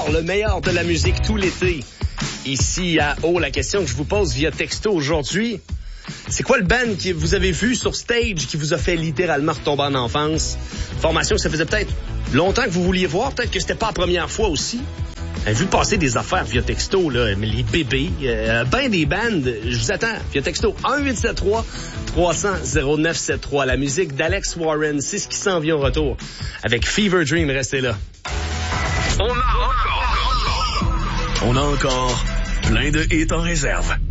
le meilleur de la musique tout l'été. Ici à O, la question que je vous pose via texto aujourd'hui, c'est quoi le band que vous avez vu sur stage qui vous a fait littéralement retomber en enfance? Formation que ça faisait peut-être longtemps que vous vouliez voir, peut-être que c'était pas la première fois aussi. Vu passer des affaires via texto, là, mais les bébés, ben des bandes, je vous attends via texto 1-873-300-0973. La musique d'Alex Warren, c'est ce qui s'en vient au retour. Avec Fever Dream, restez là. On a encore plein de hits en réserve.